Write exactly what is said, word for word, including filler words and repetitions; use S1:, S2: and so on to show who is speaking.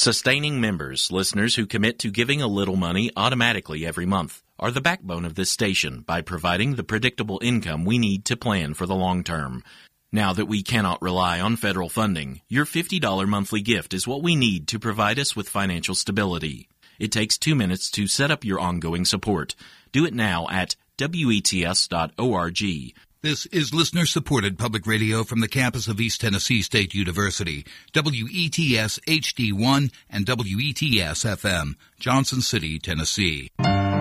S1: Sustaining members, listeners who commit to giving a little money automatically every month, are the backbone of this station by providing the predictable income we need to plan for the long term. Now that we cannot rely on federal funding, your fifty dollars monthly gift is what we need to provide us with financial stability. It takes two minutes to set up your ongoing support. Do it now at W E T S dot org.
S2: This is listener-supported public radio from the campus of East Tennessee State University, W E T S H D one and W E T S F M, Johnson City, Tennessee.